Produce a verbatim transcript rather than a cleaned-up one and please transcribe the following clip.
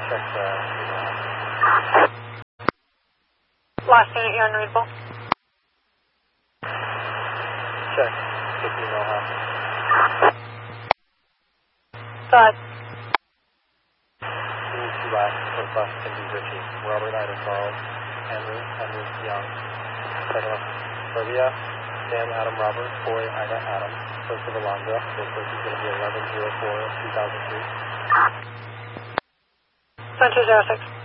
check the email. Last unit, you're unreadable. Check. Get the email out. Go ahead. Move to last, first last can be Richie. Robert Ida Charles, Henry, Henry Young. Second last, Serbia, Sam Adam Robert, Boy Ida Adam. First of Alondra. This person is going to be eleven oh four two thousand three. seven two zero six.